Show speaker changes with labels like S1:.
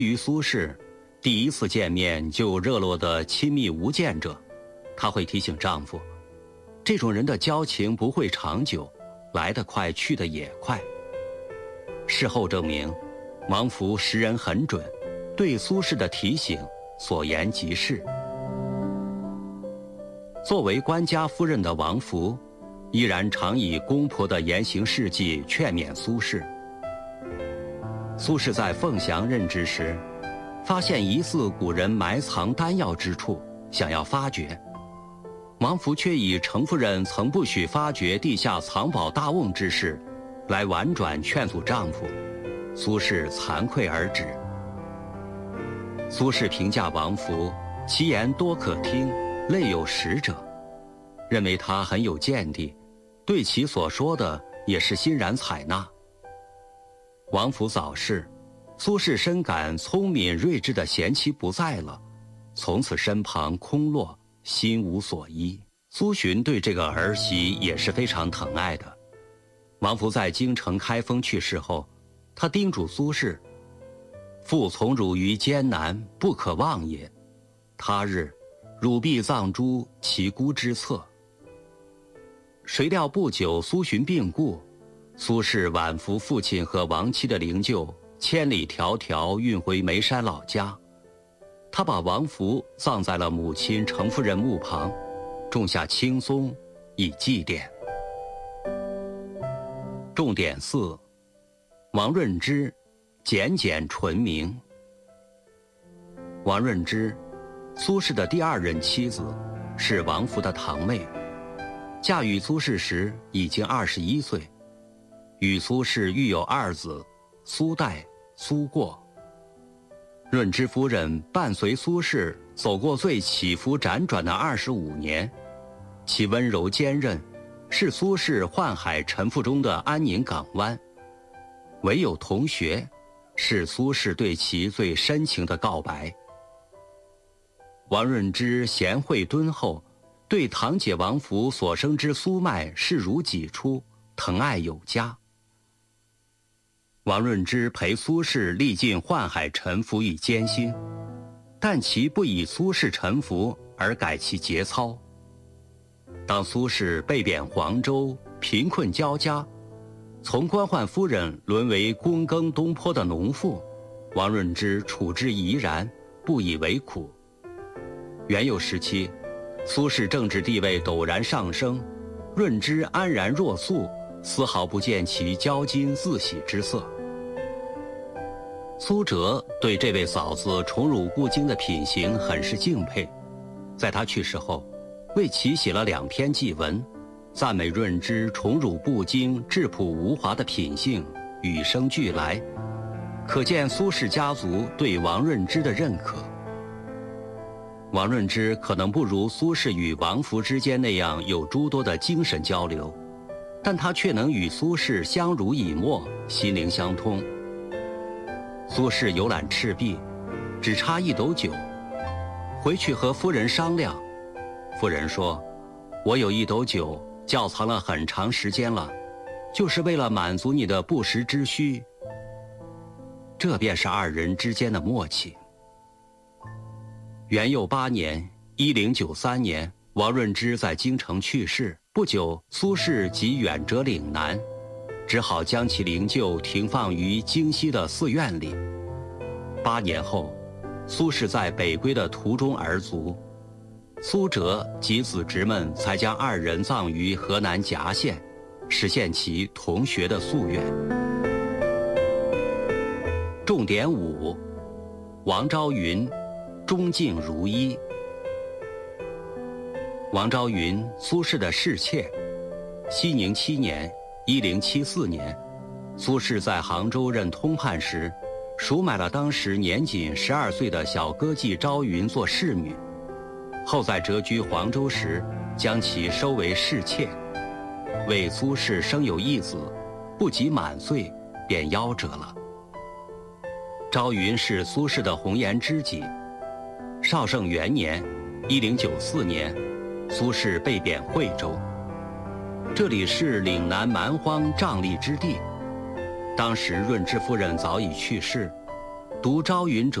S1: 与苏轼第一次见面就热络的亲密无间者，她会提醒丈夫，这种人的交情不会长久，来得快去得也快。事后证明，王弗识人很准，对苏轼的提醒所言极是。作为官家夫人的王弗，依然常以公婆的言行事迹劝勉苏轼。苏轼在凤翔任职时，发现疑似古人埋藏丹药之处，想要发掘。王弗却以程夫人曾不许发掘地下藏宝大瓮之事，来婉转劝阻丈夫。苏轼惭愧而止。苏轼评价王弗，其言多可听，类有识者，认为他很有见地，对其所说的也是欣然采纳。王弗早逝，苏轼深感聪明睿智的贤妻不在了，从此身旁空落，心无所依。苏洵对这个儿媳也是非常疼爱的。王弗在京城开封去世后，他叮嘱苏轼：父从汝于艰难，不可忘也。他日，汝必葬诸其姑之侧。谁料不久苏洵病故，苏轼挽扶父亲和亡妻的灵柩，千里迢迢运回眉山老家。他把王弗葬在了母亲程夫人墓旁，种下青松以祭奠。重点4：王润之，简简纯明。王润之，苏轼的第二任妻子，是王弗的堂妹，嫁与苏轼时已经21岁，与苏轼育有2子，苏代、苏过。润之夫人伴随苏轼走过最起伏辗转的25年，其温柔坚韧，是苏轼宦海沉浮中的安宁港湾。唯有同学，是苏轼对其最深情的告白。王润之贤惠敦厚，对堂姐王弗所生之苏迈视如己出，疼爱有加。王润之陪苏轼历尽宦海沉浮与艰辛，但其不以苏轼沉浮而改其节操。当苏轼被贬黄州，贫困交加，从官宦夫人沦为躬耕东坡的农妇，王润之处之怡然，不以为苦。元佑时期，苏轼政治地位陡然上升，润之安然若素，丝毫不见其骄矜自喜之色。苏辙对这位嫂子宠辱不惊的品行很是敬佩，在他去世后，为其写了2篇祭文，赞美润之宠辱不惊、质朴无华的品性，与生俱来，可见苏轼家族对王润之的认可。王润之可能不如苏轼与王弗之间那样有诸多的精神交流，但他却能与苏轼相濡以沫，心灵相通。苏轼游览赤壁，只差1斗酒，回去和夫人商量，夫人说：“我有1斗酒，窖藏了很长时间了，就是为了满足你的不时之需。”这便是2人之间的默契。元佑8年（1093年），王润之在京城去世，不久苏轼即远谪岭南，只好将其灵柩停放于京西的寺院里。8年后，苏轼在北归的途中而卒，苏辙及子侄们才将2人葬于河南夹县，实现其同学的夙愿。重点5：王昭云，忠敬如一。王昭云，苏轼的侍妾。熙宁7年（1074年），苏轼在杭州任通判时，赎买了当时年仅12岁的小歌妓昭云做侍女，后在谪居黄州时，将其收为侍妾。为苏轼生有1子，不及满岁，便夭折了。昭云是苏轼的红颜知己。绍圣元年（1094年），苏轼被贬惠州，这里是岭南蛮荒瘴疠之地。当时润之夫人早已去世， 读朝云者